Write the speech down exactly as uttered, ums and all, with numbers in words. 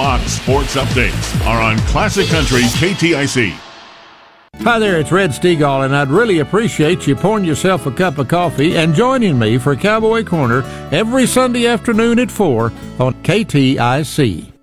o'clock sports updates are on Classic Country K T I C. Hi there, it's Red Stegall, and I'd really appreciate you pouring yourself a cup of coffee and joining me for Cowboy Corner every Sunday afternoon at four on K T I C.